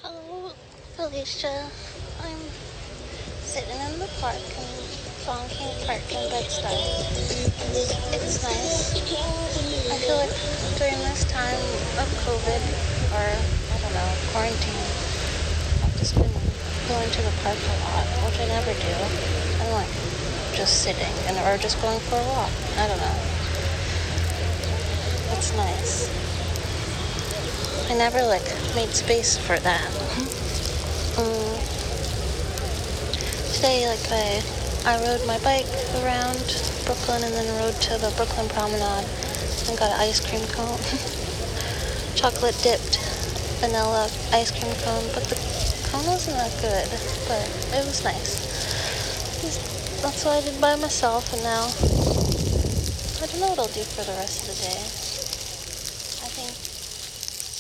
Hello, Felicia. I'm sitting in the park in Songking Park in Bed-Stuy. It's nice. I feel like during this time of COVID, or I don't know, quarantine, I've just been going to the park a lot, which I never do. I'm like just sitting or just going for a walk. I don't know. It's nice. I never made space for that. Today, I rode my bike around Brooklyn and then rode to the Brooklyn Promenade and got an ice cream cone. Chocolate dipped vanilla ice cream cone, but the cone wasn't that good, but it was nice. That's what I did by myself, and now I don't know what I'll do for the rest of the day.